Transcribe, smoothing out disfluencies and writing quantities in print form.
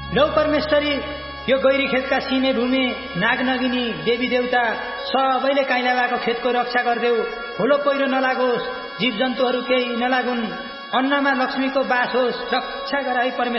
लौ परमेश्वरी, यो गैरी खेतका सिने भूमि, नागनगिनी, देवी देवता सबैले काइला भएको खेतको रक्षा गर्देऊ। खोलो पहिरो नलागोस्, जीव जन्तुहरू केही नलागुन्, अन्नमा लक्ष्मीको बास होस्, रक्षा गराई परमेश्वर।